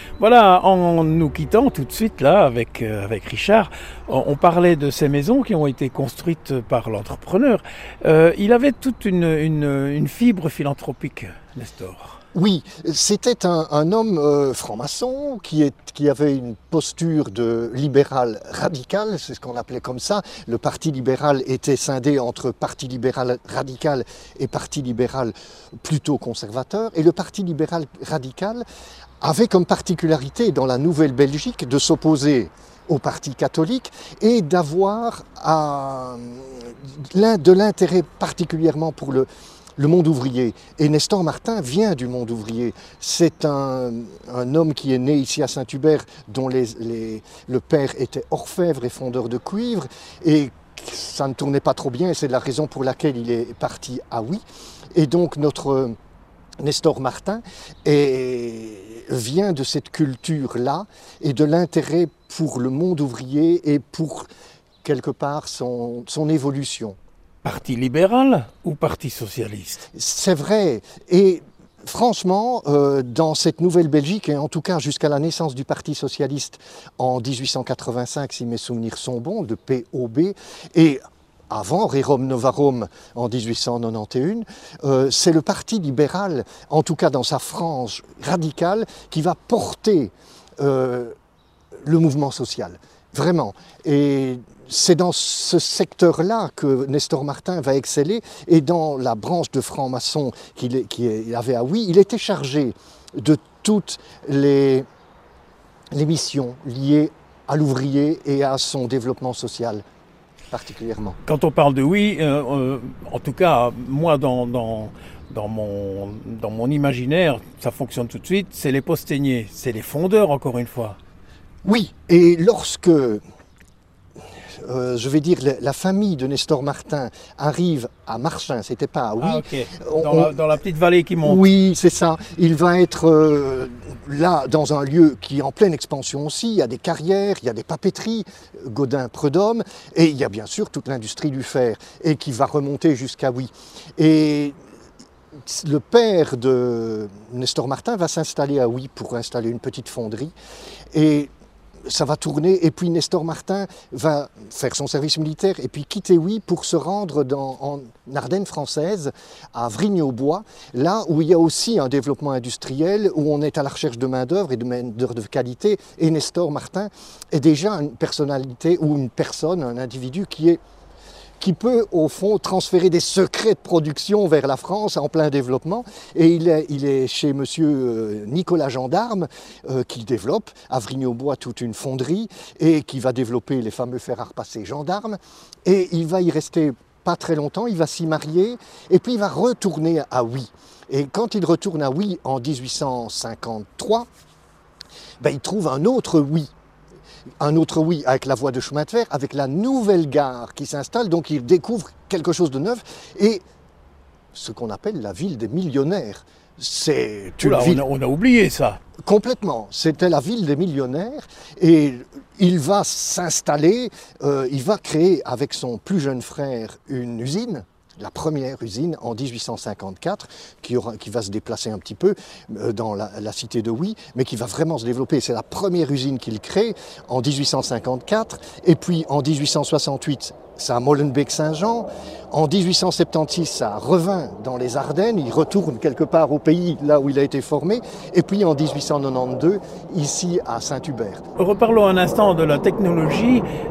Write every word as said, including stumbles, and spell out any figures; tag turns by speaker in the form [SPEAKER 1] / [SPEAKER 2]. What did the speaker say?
[SPEAKER 1] Voilà, en nous quittant tout de suite là avec, euh, avec Richard, on, on parlait de ces maisons qui ont été construites par l'entrepreneur. Euh, il avait toute une, une, une fibre philanthropique, Nestor.
[SPEAKER 2] Oui, c'était un, un homme euh, franc-maçon qui, est, qui avait une posture de libéral radical, c'est ce qu'on appelait comme ça. Le Parti libéral était scindé entre Parti libéral radical et Parti libéral plutôt conservateur. Et le Parti libéral radical avait comme particularité dans la Nouvelle-Belgique de s'opposer au Parti catholique et d'avoir à, de l'intérêt particulièrement pour le Le monde ouvrier. Et Nestor Martin vient du monde ouvrier. C'est un, un homme qui est né ici à Saint-Hubert, dont les, les, le père était orfèvre et fondeur de cuivre. Et ça ne tournait pas trop bien, et c'est la raison pour laquelle il est parti à Huy. Et donc notre Nestor Martin est, vient de cette culture-là et de l'intérêt pour le monde ouvrier et pour, quelque part, son, son évolution.
[SPEAKER 1] Parti libéral ou parti socialiste?
[SPEAKER 2] C'est vrai. Et franchement, euh, dans cette Nouvelle-Belgique, et en tout cas jusqu'à la naissance du Parti socialiste en dix-huit cent quatre-vingt-cinq, si mes souvenirs sont bons, de P O B, et avant Rerum Novarum en dix-huit cent quatre-vingt-onze, euh, c'est le Parti libéral, en tout cas dans sa frange radicale, qui va porter euh, le mouvement social. Vraiment. Et c'est dans ce secteur-là que Nestor Martin va exceller, et dans la branche de franc-maçon qu'il qu'il avait à Huy, il était chargé de toutes les, les missions liées à l'ouvrier et à son développement social particulièrement.
[SPEAKER 1] Quand on parle de Huy, euh, euh, en tout cas, moi dans, dans, dans, mon, dans mon imaginaire, ça fonctionne tout de suite, c'est les postenniers, c'est les fondeurs encore une fois.
[SPEAKER 2] Oui, et lorsque... Euh, je vais dire, la, la famille de Nestor Martin arrive à Marchin, c'était pas à Huy.
[SPEAKER 1] Ah, ok. Dans, on, la, dans la petite vallée qui monte.
[SPEAKER 2] Oui, c'est ça. Il va être euh, là, dans un lieu qui est en pleine expansion aussi. Il y a des carrières, il y a des papeteries, Gaudin-Prud'homme, et il y a bien sûr toute l'industrie du fer, et qui va remonter jusqu'à Huy. Et le père de Nestor Martin va s'installer à Huy pour installer une petite fonderie. Et ça va tourner, et puis Nestor Martin va faire son service militaire et puis quitter Huy pour se rendre dans, en Ardennes françaises, à Vrigne-aux-Bois, là où il y a aussi un développement industriel, où on est à la recherche de main-d'œuvre et de main-d'œuvre de qualité, et Nestor Martin est déjà une personnalité ou une personne, un individu qui est qui peut, au fond, transférer des secrets de production vers la France en plein développement. Et il est, il est chez monsieur Nicolas Gendarme, euh, qui développe à Vrigne-aux-Bois toute une fonderie et qui va développer les fameux fers à repasser Gendarme. Et il va y rester pas très longtemps, il va s'y marier et puis il va retourner à Huy. Et quand il retourne à Huy en dix-huit cent cinquante-trois, ben, il trouve un autre Huy. Un autre Huy avec la voie de chemin de fer, avec la nouvelle gare qui s'installe, donc il découvre quelque chose de neuf, et ce qu'on appelle la ville des millionnaires. C'est une
[SPEAKER 1] Oula,
[SPEAKER 2] ville...
[SPEAKER 1] on, a, on a oublié ça.
[SPEAKER 2] Complètement, c'était la ville des millionnaires, et il va s'installer, euh, il va créer avec son plus jeune frère une usine, la première usine en dix-huit cent cinquante-quatre, qui, aura, qui va se déplacer un petit peu dans la, la cité de Huy, mais qui va vraiment se développer. C'est la première usine qu'il crée en dix-huit cent cinquante-quatre, et puis en dix-huit cent soixante-huit, c'est à Molenbeek-Saint-Jean. En dix-huit cent soixante-seize, ça revint dans les Ardennes, il retourne quelque part au pays, là où il a été formé, et puis en dix-huit cent quatre-vingt-douze, ici à Saint-Hubert.
[SPEAKER 1] Reparlons un instant de la technologie.